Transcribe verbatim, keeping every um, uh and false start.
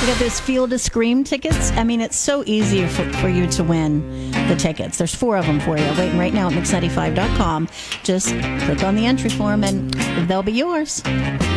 We got those Field to Scream tickets. I mean, it's so easy for, for you to win the tickets. There's four of them for you waiting right now at mix ninety-five dot com. Just click on the entry form and they'll be yours.